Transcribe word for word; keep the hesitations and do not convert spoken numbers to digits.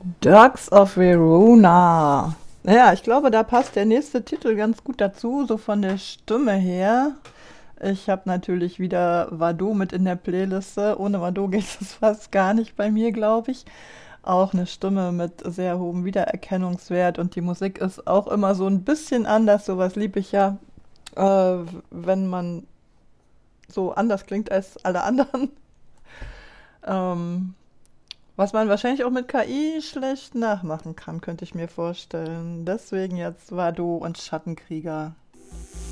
Dogs of Verona. Ja, ich glaube, da passt der nächste Titel ganz gut dazu, so von der Stimme her. Ich habe natürlich wieder Vado mit in der Playliste. Ohne Vado geht es fast gar nicht bei mir, glaube ich. Auch eine Stimme mit sehr hohem Wiedererkennungswert und die Musik ist auch immer so ein bisschen anders. Sowas liebe ich ja, äh, wenn man so anders klingt als alle anderen. Ähm, Was man wahrscheinlich auch mit K I schlecht nachmachen kann, könnte ich mir vorstellen. Deswegen jetzt Vado und Schattenkrieger.